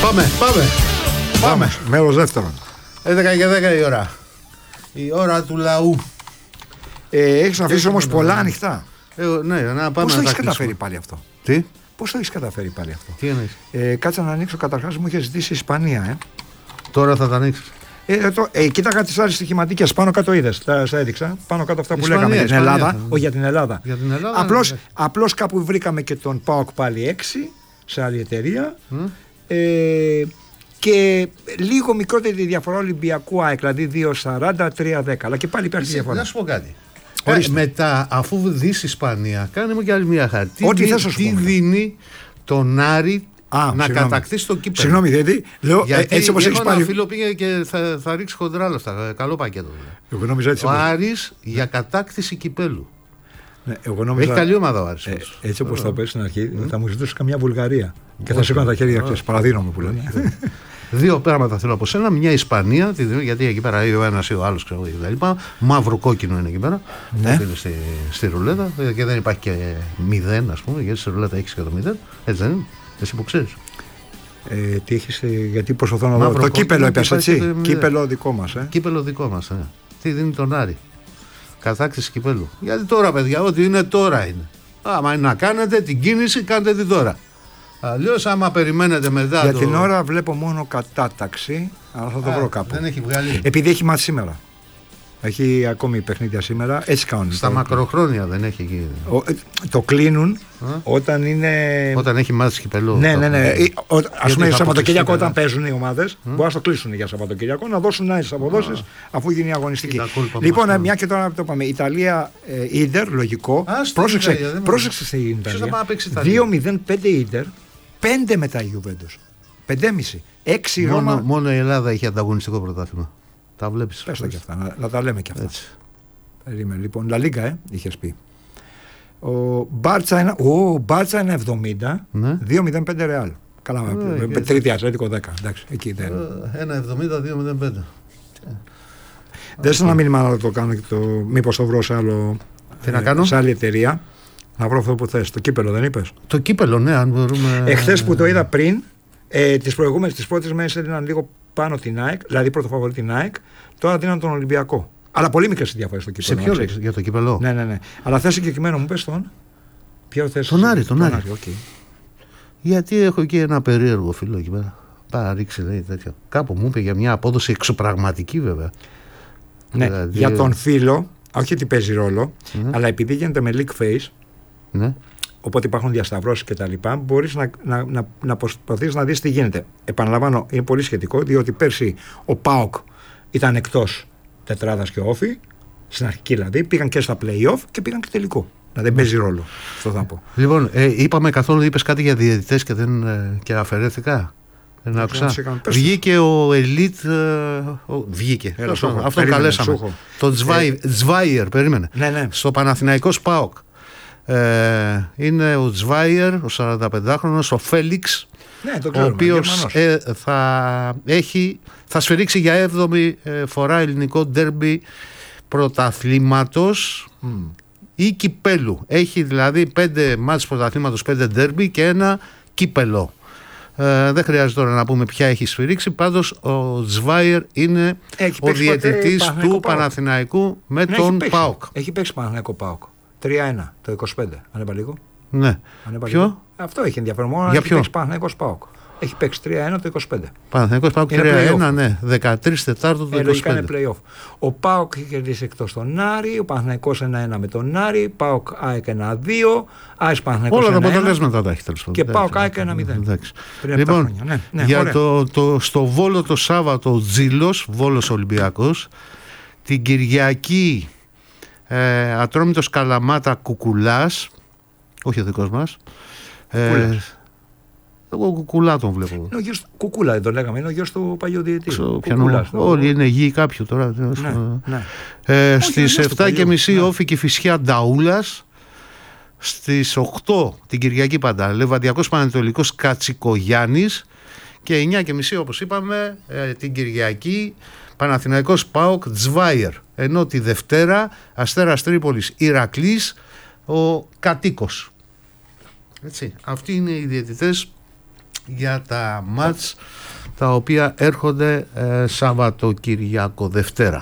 Πάμε. Μέρος δεύτερον. 11 και 10 η ώρα. Η ώρα του λαού. Έχεις αφήσει όμως πολλά ανοιχτά. Ναι, να πάμε. Πώς να το έχεις τα καταφέρει κλείσουμε. πάλι αυτό? Τι? Πώς το έχεις καταφέρει πάλι αυτό? Τι εννοείς? Κάτσε να ανοίξω. Καταρχάς μου είχε ζητήσει η Ισπανία. Τώρα θα τα ανοίξεις. Κοίταγα τις άλλες στοιχηματικές. Πάνω κάτω είδες. Τα έδειξα. Πάνω κάτω αυτά που Ισπανία, λέγαμε για την Ισπανία, Ελλάδα. Όχι για την Ελλάδα. Για την Ελλάδα. Απλώς κάπου βρήκαμε και τον ΠΑΟΚ πάλι 6 σε άλλη εταιρεία. Και λίγο μικρότερη τη διαφορά Ολυμπιακού ΑΕΚ, δηλαδή 2,40-3,10. Αλλά και πάλι υπάρχει διαφορά. Να σου πω κάτι. Ορίστε. Μετά, αφού δεις Ισπανία, κάνε μου και άλλη μια χάρτη. Ό,τι θες να σου Τι πω. δίνει τον Άρη να συγγνώμη. κατακτήσει το κύπελλο? Συγγνώμη, γιατί λέω Γιατί έτσι όπως έχεις ένα πάρει. φίλο πήγε και θα ρίξει χοντρά λεφτά. Καλό πακέτο. Εγώ νόμιζα έτσι. Ο Άρης για κατάκτηση κυπέλλου. Ναι, εγώ νόμιζα. Έχει καλή ομάδα ο Άρης. Έτσι όπως το πες στην αρχή, θα μου ζητούσε καμιά Βουλγαρία. Και θα σήκωνα τα χέρια χθες. Παραδίνομαι που λένε. Δύο πράγματα θέλω από σένα. Μια Ισπανία, γιατί εκεί πέρα ο ένας ή ο άλλος κτλ. Μαύρο κόκκινο είναι εκεί πέρα. Ναι. Στη ρουλέτα. Και δεν υπάρχει και 0, ας πούμε, γιατί στη ρουλέτα έχεις και το 0. Έτσι δεν είναι? Εσύ που ξέρεις. Τι έχεις, γιατί προσπαθώ να δω. Μαύρο Το κύπελο κόκκινο έπιασε, και υπάρχει έτσι. και Κύπελο δικό μας. Κύπελο δικό μας. Τι δίνει τον Άρη? Κατάκτηση κυπέλου. Γιατί τώρα, παιδιά, ό,τι είναι τώρα είναι. Άμα είναι να κάνετε την κίνηση, κάντε την τώρα. Αλλιώς, άμα περιμένετε μετά. Για την ώρα βλέπω μόνο κατάταξη, αλλά θα το βρω κάπου. Δεν έχει βγάλει. Επειδή έχει μάθει σήμερα. Έχει ακόμη παιχνίδια σήμερα, έτσι κάνουν. Στα μακροχρόνια δεν έχει εκεί. Το κλείνουν όταν είναι. Όταν έχει μάθει κυπελό. Ναι. Ας πούμε, Σαββατοκύριακο όταν αποκλειστεί, παίζουν οι ομάδες, μπορεί να το κλείσουν για Σαββατοκύριακο, να δώσουν άλλες αποδόσεις αφού γίνει η αγωνιστική. Λοιπόν, μια και τώρα το πάμε. Ιταλία Ίντερ, λογικό. Πρόσεξε στην Ιταλία. 2-0-5 Ίντερ, 5 μετά η Γιουβέντος. 5,5. 6 Ρώμα. Μόνο η Ελλάδα έχει ανταγωνιστικό πρωτάθλημα. Τα βλέπεις. Πες τα και αυτά, να τα λέμε και αυτά. Περίμενε λοιπόν. Λα Λίγκα, είχες πει. Ο Μπάρτσα είναι 70, ναι. 2-0-5 Ρεάλ. Καλά, τρίτη Ατλέτικο 10. Εντάξει, εκεί δεν. 1-70-2-0-5. Δεν στο ένα μήνυμα να το κάνω και μήπως το βρω σε άλλο. Τι να κάνω? Σε άλλη εταιρεία. Να βρω αυτό που θες. Το κύπελο δεν είπες? Το κύπελο, ναι, αν μπορούμε. Εχθές που το είδα πριν, τις πρώτες μέρες έδιναν λίγο πάνω την ΑΕΚ, δηλαδή πρώτο φαβορί την ΑΕΚ, τώρα δίναν τον Ολυμπιακό. Αλλά πολύ μικρές οι διαφορές στο κύπελο. Σε ποιο λέξεις, για το κύπελο? Ναι. Αλλά θες συγκεκριμένο μου πες τον. Ποιο θες? Τον Άρη. Okay. Γιατί έχω εκεί ένα περίεργο φίλο εκεί πέρα. Πάρα ρίξει, λέει τέτοιο. Κάπου μου είπε για μια απόδοση εξωπραγματική βέβαια. Ναι, δηλαδή... για τον φίλο, όχι ότι παίζει ρόλο, αλλά επειδή γίνεται με leak face. Ναι. Οπότε υπάρχουν διασταυρώσεις και τα λοιπά, μπορείς να προσπαθείς να δεις τι γίνεται. Επαναλαμβάνω, είναι πολύ σχετικό, διότι πέρσι ο ΠΑΟΚ ήταν εκτός τετράδας και όφη, στην αρχική δηλαδή, πήγαν και στα play-off και πήγαν και τελικό. Δηλαδή δεν παίζει ρόλο, αυτό θα πω. Λοιπόν, είπαμε καθόλου, είπες κάτι για διαιτητές και αφαιρέθηκα. Δεν άκουσα. Βγήκε ο Ελίτ. Βγήκε. Αυτόν καλέσαμε. Το Τσβάιερ, περίμενε. Ναι. Στο Παναθηναϊκός ΠΑΟΚ. Είναι ο Τσβάιερ, ο 45χρονος, ο Φέλιξ, ο οποίος θα σφυρίξει για 7η φορά ελληνικό ντέρμπι πρωταθλήματος ή κυπέλου. Έχει δηλαδή 5 μάτς πρωταθλήματος, 5 ντέρμπι και ένα κύπελο. Δεν χρειάζεται τώρα να πούμε ποια έχει σφυρίξει. Πάντως ο Τσβάιερ είναι ο διαιτητής του Παναθηναϊκού με τον ΠΑΟΚ. Έχει παίξει Παναθηναϊκό ΠΑΟΚ 3-1 το 25. Ανέβα λίγο. Ναι. Ποιο? Αυτό έχει ενδιαφέρον. Μόνο για έχει παίξει Παναθηναϊκός ΠΑΟΚ. Έχει παίξει 3-1 το 25. Παναθηναϊκός ΠΑΟΚ 3-1, ναι. 13 Τετάρτου το 25. Λογικά είναι play-off. Ο ΠΑΟΚ έχει κερδίσει εκτός τον Άρη. Ο Παναθηναϊκός 1-1 με τον Άρη. ΠΑΟΚ ΑΕΚ 1-2. Άρης Παναθηναϊκός 1-1. Όλα τα αποτελέσματα τα έχει τέλος πάντων. Και ΠΑΟΚ ΑΕΚ 1-0. Λοιπόν, για στο Βόλο το Σάββατο ο Τζίλος, Βόλος Ολυμπιακός. Την Κυριακή Ατρόμητος Καλαμάτα Κουκουλάς. Όχι ο δικός μας. Εγώ Κουκουλά τον βλέπω. Είναι ο γιος, Κουκούλα δεν το λέγαμε, είναι ο γιος του παλιού διαιτή. Όλοι είναι γη κάποιου τώρα. Ναι. Στις 7:30 Όφη Κηφισιά Νταούλας. Στις 8 την Κυριακή πάντα Λεβαδιακός Πανετολικός Κατσικογιάννης. Και 9:30 όπως είπαμε την Κυριακή Παναθηναϊκός ΠΑΟΚ Τσβάιερ. Ενώ τη Δευτέρα Αστέρας Τρίπολης Ηρακλής ο Κατοίκος. Έτσι. Αυτοί είναι οι διαιτητές για τα μάτς τα οποία έρχονται Σαββατοκυριακό Δευτέρα.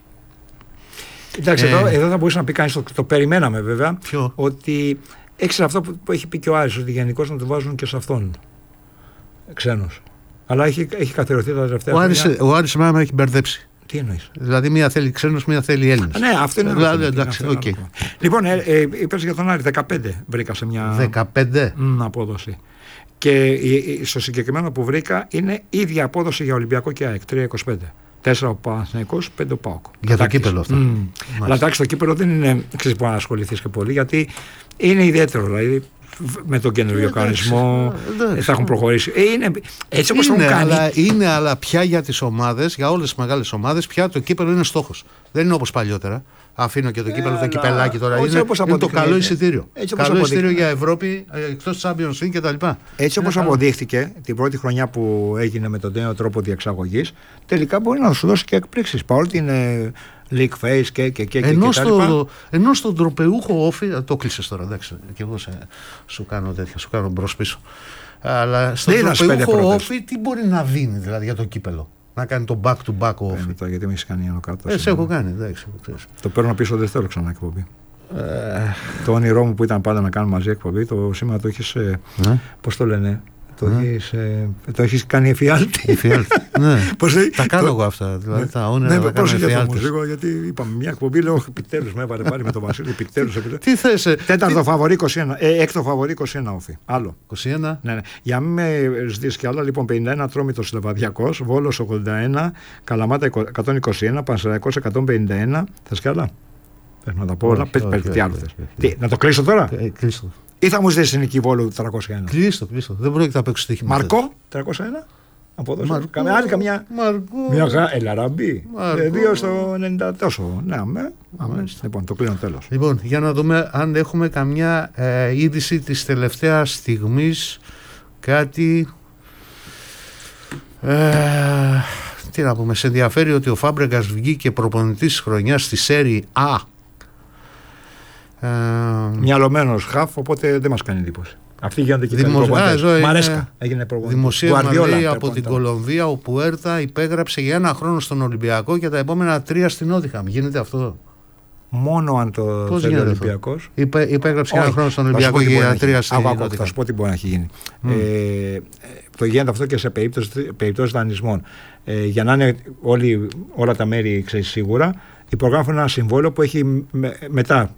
Εντάξει, εδώ θα μπορούσε να πει κανείς, το περιμέναμε βέβαια. Ποιο? Ότι έξερα αυτό που έχει πει και ο Άρης, ότι γενικώς να το βάζουν και σε αυτόν ξένος. Αλλά έχει καθιερωθεί τα τελευταία χρόνια. Ο Άρης εμένα με έχει μπερδέψει. Τι εννοείς? Δηλαδή μία θέλει ξένος, μία θέλει Έλληνες. Ναι, αυτό είναι. Δηλαδή, εντάξει, okay. Λοιπόν, είπες για τον Άρη, 15 βρήκα σε μια 15 απόδοση. Και στο συγκεκριμένο που βρήκα είναι ίδια απόδοση για Ολυμπιακό και ΑΕΚ, 3,25. 4 ο Παναθηναϊκός, 5 ο ΠΑΟΚ. Για το κύπελο αυτό. Αλλά εντάξει, το κύπελο δεν είναι, ξέρεις, που να ασχοληθείς και πολύ, γιατί είναι ιδιαίτερο. Δηλαδή με τον καινούριο κανονισμό θα έχουν προχωρήσει. Έτσι όπως το έχουν κάνει. Αλλά πια για τις ομάδες, για όλες τις μεγάλες ομάδες, πια το κύπελο είναι στόχος. Δεν είναι όπως παλιότερα. Αφήνω και το κύπελο, το κυπελάκι τώρα. Είναι το καλό εισιτήριο. Καλό εισιτήριο για Ευρώπη, εκτός Champions League κτλ. Έτσι όπως αποδείχθηκε την πρώτη χρονιά που έγινε με τον νέο τρόπο διεξαγωγής, τελικά μπορεί να σου δώσει και εκπλήξεις. Παρότι είναι leak face και ενώ στον τροπεούχο όφη. Το κλείσες τώρα, εντάξει. Και εγώ σου κάνω τέτοια, σου κάνω μπρος πίσω. Αλλά στον τροπεούχο όφη τι μπορεί να δίνει δηλαδή για το κύπελο? Να κάνει το back to back όφη. Γιατί με έχεις κάνει άνω κάτω. Σε έχω κάνει, εντάξει. Το παίρνω πίσω, δεν θέλω ξανά εκπομπή. Το όνειρό μου που ήταν πάντα να κάνουμε μαζί εκπομπή, το σήμερα το έχεις. Πώς το λένε? Το έχεις κάνει εφιάλτη. Ναι. Τα κάνω εγώ αυτά. Δηλαδή τα όνειρα να κάνω εφιάλτη. Γιατί είπαμε μια εκπομπή, λέω επιτέλους με έβαλε πάλι με τον Βασίλη. Τι θες? Τέταρτο φαβορί 21. Έκτο φαβορί 21 όφη. Άλλο. 21. Ναι. Για να μην με ζητήσεις κι άλλα, λοιπόν 51 Ατρόμητος Λεβαδιακός, Βόλος 81, Καλαμάτα 121, Πανσεραϊκός 151. Θες κι άλλα? Πρέπει να τα πω όλα. Τι άλλο θες? Να το κλείσω τώρα? Κλείσω. Ή θα μου ζητήσει Νική Βόλου 301? Κλείστο. Δεν πρόκειται να παίξω στοίχημα. Μαρκό 301. Απόδοση. Άλλη καμιά. Μια Ελαραμπή. 2 στο 90 τόσο. Ναι, λοιπόν, το κλείνω τέλος. Λοιπόν, για να δούμε αν έχουμε καμιά είδηση της τελευταίας στιγμής. Κάτι. Τι να πούμε. Σε ενδιαφέρει ότι ο Φάμπρεγκας βγήκε προπονητής της χρονιάς στη Σέρι Α. Μυαλωμένος χαφ, οπότε δεν μας κάνει εντύπωση. Αυτοί γίνονται και Μαρέσκα έγινε προπονητής. Δημοσίευμα από την Κολομβία, ο Πουέρτα υπέγραψε για 1 χρόνο στον Ολυμπιακό και τα επόμενα 3 στην Νότιχαμ. Γίνεται αυτό? Μόνο αν το θέλει ο Ολυμπιακός. Υπέγραψε για 1 χρόνο στον Ολυμπιακό και για 3 στην Νότιχαμ. Θα σου πω τι μπορεί να έχει γίνει. Το γίνεται αυτό και σε περιπτώσεις δανεισμών. Για να είναι όλα τα μέρη σίγουρα, υπογράφουν ένα συμβόλαιο που έχει μετά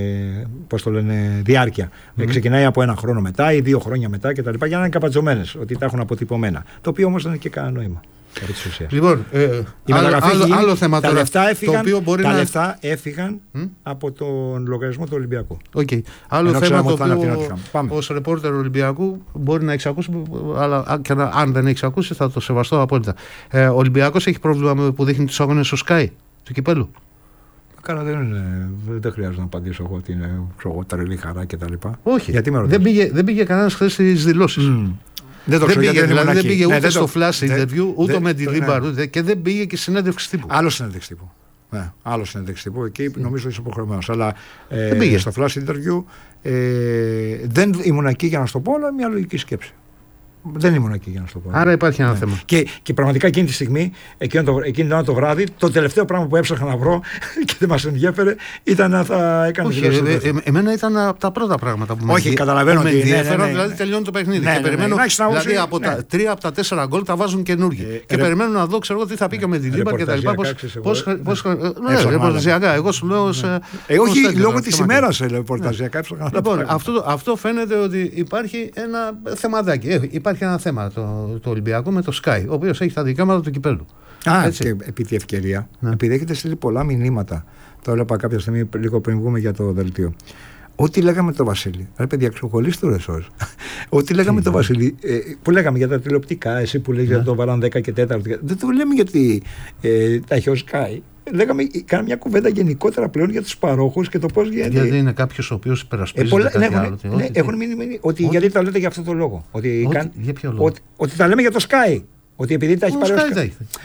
διάρκεια. Ξεκινάει από 1 χρόνο μετά ή 2 χρόνια μετά κτλ. Για να είναι καπατζωμένες, ότι τα έχουν αποτυπωμένα. Το οποίο όμως δεν έχει και κανένα νόημα. Λοιπόν, άλλο θέμα τώρα. Τα λεφτά έφυγαν από τον λογαριασμό του Ολυμπιακού. Άλλο θέμα το οποίο ως ρεπόρτερ Ολυμπιακού μπορεί να έχεις ακούσει, αλλά αν δεν έχεις ακούσει θα το σεβαστώ απόλυτα. Ο Ολυμπιακός έχει πρόβλημα που δείχνει τους αγώνες στο Sky του κυπέλου. Καλά, δεν χρειάζεται να απαντήσω εγώ ότι είναι τρελή χαρά κτλ. Όχι, δεν πήγε κανένας χθες στις δηλώσεις. Δεν πήγε ούτε στο flash interview, ούτε με τη Λίμπα και δεν πήγε και συνέντευξη τύπου. Άλλο συνέντευξη τύπου. Άλλο συνέντευξη τύπου. Εκεί νομίζω είσαι υποχρεωμένος. Αλλά στο flash interview δεν ήμουν εκεί για να σου το πω, αλλά μια λογική σκέψη. Δεν ήμουν εκεί για να σου το πω. Άρα υπάρχει ένα θέμα. Και πραγματικά εκείνη τη στιγμή, εκείνη το βράδυ, το τελευταίο πράγμα που έψαχνα να βρω και δεν μας ενδιέφερε ήταν να θα έκανε δηλώσεις. Εμένα ήταν από τα πρώτα πράγματα που καταλαβαίνω με ενδιαφέρον. Δηλαδή τελειώνει το παιχνίδι. Και περιμένω. Δηλαδή από τα 3 από τα 4 γκολ τα βάζουν καινούργιοι. Και περιμένω να δω, ξέρω τι θα πει και με τη Λίμπα και τα λοιπά. Ρεπορταζιακά. Εγώ σου λέω. Όχι λόγω τη ημέρα ρεπορταζιακά. Λοιπόν, αυτό φαίνεται ότι υπάρχει ένα θεματάκι. Υπάρχει ένα θέμα το Ολυμπιακό με το Sky, ο οποίος έχει τα δικαιώματα του κυπέλου. Και επί τη ευκαιρία, επειδή έχετε στείλει πολλά μηνύματα, το έλεγα κάποια στιγμή λίγο πριν βγούμε για το δελτίο. Ό,τι λέγαμε το Βασίλη. Ρε παιδιά, ξεχωλήστε ώρες ώρες. Ό,τι λέγαμε το Βασίλη, που λέγαμε για τα τηλεοπτικά, εσύ που λέγεις για το βάλαν 10 και 4. Δεν το λέμε γιατί τα έχει ο Sky. Κάναμε μια κουβέντα γενικότερα πλέον για τους παρόχους και το πώς γίνεται. Γιατί είναι κάποιος ο οποίος υπερασπίζεται κάτι άλλο. Έχουν μείνει ότι γιατί τα λέτε για αυτό το λόγο. Για ποιο λόγο? Ότι τα λέμε για το Sky. Ότι επειδή τα έχει πάρει ο Sky.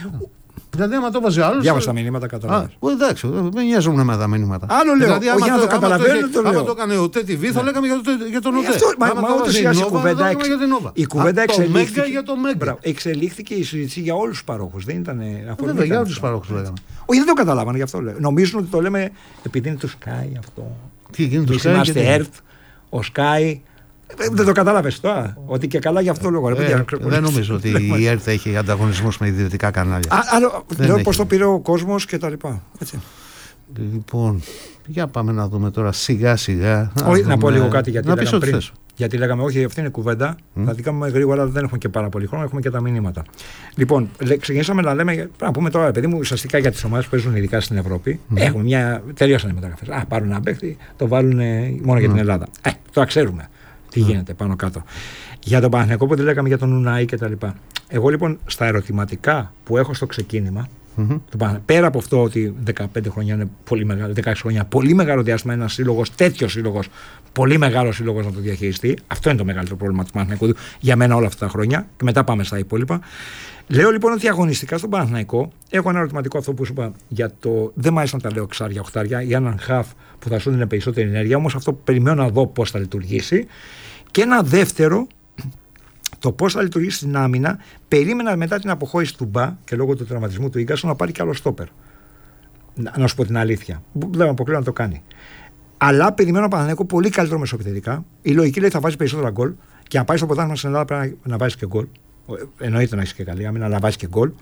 Δηλαδή, άμα το βάζει άλλο. Διάβασα τα μηνύματα, καταλαβαίνω. Εντάξει, δεν νοιάζομαι με τα μηνύματα. Άλλο λέω. Δηλαδή, όχι να το καταλαβαίνω, το λέω. Άμα το έκανε ο ΤΕΤΙΒ, θα λέγαμε για τον ΟΤΕ. Μα ούτως ή άλλως η κουβέντα εξελίχθηκε η συζήτηση για όλους τους παρόχους. Δεν ήταν. Βέβαια, για όλους τους παρόχους λέγαμε. Όχι, δεν το καταλάβανε, γι' αυτό λέω. Νομίζουν ότι το λέμε επειδή είναι το Sky αυτό. Τι γίνεται, το Sky. Είμαστε Earth, ο Sky. Δεν το κατάλαβες τώρα. Ότι και καλά γι' αυτό λόγο. Δεν νομίζω ότι η ΕΡΤ έχει ανταγωνισμούς με ιδιωτικά κανάλια. Λέω πώς το πήρε ο κόσμος και τα λοιπά. Λοιπόν, για πάμε να δούμε τώρα σιγά σιγά. Όχι, να πω λίγο κάτι γιατί λέγαμε πριν. Γιατί λέγαμε, όχι, αυτή είναι κουβέντα. Θα την κάνουμε γρήγορα, δεν έχουμε και πάρα πολύ χρόνο, έχουμε και τα μηνύματα. Λοιπόν, ξεκινήσαμε να λέμε, πρέπει να πούμε τώρα, παιδί μου, ουσιαστικά για τις ομάδες που παίζουν ειδικά στην Ευρώπη. Έχουμε μια. Τελειώσαν οι μεταγραφές. Πάρουν ένα παίχτη, το βάλουν μόνο για την Ελλάδα. Τώρα ξέρουμε τι γίνεται πάνω κάτω. Για τον Παναθηναϊκό που δεν λέγαμε για τον Ουνάη και τα λοιπά. Εγώ λοιπόν στα ερωτηματικά που έχω στο ξεκίνημα, πέρα από αυτό ότι 15 χρόνια είναι πολύ μεγάλο, 16 χρόνια πολύ μεγάλο διάστημα, ένα σύλλογο, τέτοιο σύλλογο, πολύ μεγάλο σύλλογο να το διαχειριστεί. Αυτό είναι το μεγαλύτερο πρόβλημα του Παναθηναϊκού για μένα όλα αυτά τα χρόνια. Και μετά πάμε στα υπόλοιπα. Λέω λοιπόν ότι αγωνιστικά στον Παναθηναϊκό έχω ένα ερωτηματικό αυτό που σου είπα για το. Δεν μ' άρεσε να τα λέω ξάρια, οχτάρια, για έναν χαφ που θα σου δίνει περισσότερη ενέργεια. Όμως αυτό περιμένω να δω πώς θα λειτουργήσει. Και ένα δεύτερο, το πώς θα λειτουργήσει στην άμυνα. Περίμενα μετά την αποχώρηση του Μπα και λόγω του τραυματισμού του Ίγκασον να πάρει κι άλλο στόπερ. Να σου πω την αλήθεια. Δεν αποκλείω να το κάνει. Αλλά περιμένω από Παναθηναϊκό πολύ καλύτερο μεσοεπιθετικά. Η λογική λέει θα βάζει περισσότερα γκολ. Και αν πάει στο πρωτάθλημα στην Ελλάδα πρέπει να βάζει και γκολ. Εννοείται να έχει και καλή άμυνα, να βάζει και γκολ.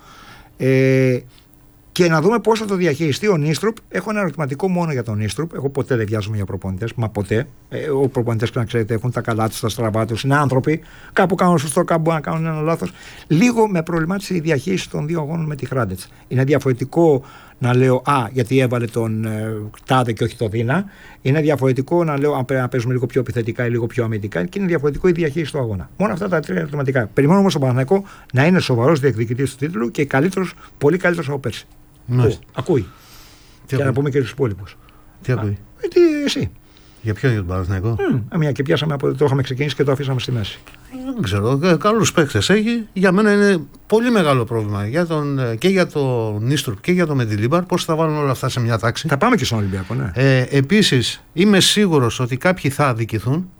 Και να δούμε πώς θα το διαχειριστεί ο Νίστρουπ. Έχω ένα ερωτηματικό μόνο για τον Νίστρουπ. Εγώ ποτέ δεν βιάζομαι για προπονητές. Μα ποτέ. Οι προπονητές, να ξέρετε, έχουν τα καλά τους, τα στραβά τους. Είναι άνθρωποι. Κάπου κάνουν σωστό, κάπου να κάνουν ένα λάθος. Λίγο με προβλημάτισε η διαχείριση των δύο αγώνων με τη Hrádec. Είναι διαφορετικό να λέω γιατί έβαλε τον Τάδε και όχι το Δίνα. Είναι διαφορετικό να λέω αν πρέπει να παίζουμε λίγο πιο επιθετικά ή λίγο πιο αμυντικά. Και είναι διαφορετικό η διαχείριση του αγώνα. Μόνο αυτά τα τρία ερωτηματικά. Περιμένω όμως τον Παναθηναϊκό να είναι σοβαρός διεκδικητής του τίτλου και πολύ καλύτερος από πέρσι. Ακούει. Και να πούμε και στους υπόλοιπους. Τι ακούει. Εσύ. Για ποιο, για τον Παναθηναϊκό. Μια και πιάσαμε το είχαμε ξεκινήσει και το αφήσαμε στη μέση. Δεν ξέρω. Καλούς παίκτες έχει. Για μένα είναι πολύ μεγάλο πρόβλημα. Και για τον Νίστρουπ και για τον Μεντιλίμπαρ. Πώς θα βάλουν όλα αυτά σε μια τάξη. Θα πάμε και στον Ολυμπιακό, ναι. Επίσης, είμαι σίγουρος ότι κάποιοι θα αδικηθούν.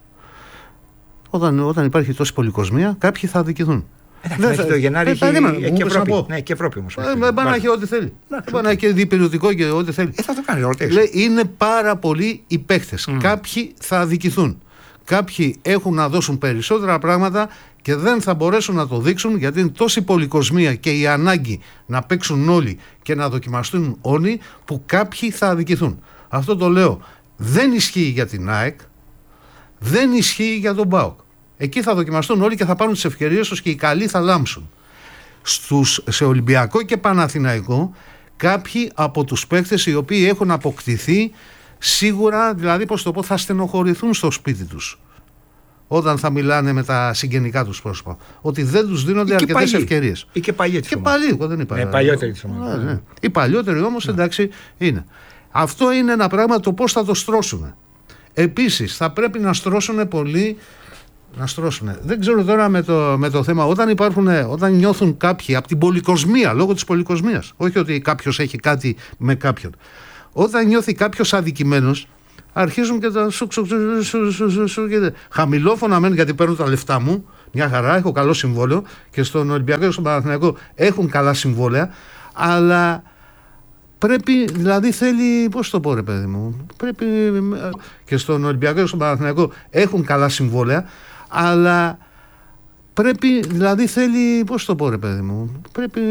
Όταν υπάρχει τόση πολυκοσμία, κάποιοι θα αδικηθούν. Το Γενάρη έχει και Ευρώπη. Ναι, και Ευρώπη όμως. Δεν πάει να έχει ό,τι θέλει. Δεν πάει να έχει και διπεριωτικό και ό,τι θέλει. Θα το κάνει ρωτές. Είναι πάρα πολλοί οι παίχτες. Κάποιοι θα αδικηθούν. Κάποιοι έχουν να δώσουν περισσότερα πράγματα και δεν θα μπορέσουν να το δείξουν γιατί είναι τόση πολυκοσμία και η ανάγκη να παίξουν όλοι και να δοκιμαστούν όλοι που κάποιοι θα αδικηθούν. Αυτό το λέω. Δεν ισχύει για την ΑΕΚ. Δεν ισχύει για τον ΠΑΟΚ. Εκεί θα δοκιμαστούν όλοι και θα πάρουν τις ευκαιρίες τους και οι καλοί θα λάμψουν. Σε Ολυμπιακό και Παναθηναϊκό, κάποιοι από τους παίκτες οι οποίοι έχουν αποκτηθεί, σίγουρα, δηλαδή πώς το πω, θα στενοχωρηθούν στο σπίτι τους. Όταν θα μιλάνε με τα συγγενικά τους πρόσωπα. Ότι δεν τους δίνονται αρκετές ευκαιρίες. Ή και παλιοί. Και παλιοί, εγώ δεν είπα. Παλιότεροι της ομάδας. Οι παλιότεροι όμως, εντάξει, είναι. Αυτό είναι ένα πράγμα το πώς θα το στρώσουν. Επίσης, θα πρέπει να στρώσουν πολύ. Να στρώσουν. Δεν ξέρω τώρα με το θέμα όταν νιώθουν κάποιοι από την πολυκοσμία, λόγω της πολυκοσμίας, όχι ότι κάποιος έχει κάτι με κάποιον, όταν νιώθει κάποιος αδικημένος, αρχίζουν και τα χαμηλόφωνα μένουν γιατί παίρνουν τα λεφτά μου, μια χαρά, έχω καλό συμβόλαιο και στον Ολυμπιακό και στον Παναθηναϊκό έχουν καλά συμβόλαια, αλλά πρέπει, δηλαδή θέλει, πώς το πω ρε παιδί μου, πρέπει και στον Ολυμπιακό και στον Παναθηναϊκό έχουν καλά συμβόλαια, αλλά πρέπει, δηλαδή θέλει, πώς το πω ρε παιδί μου, πρέπει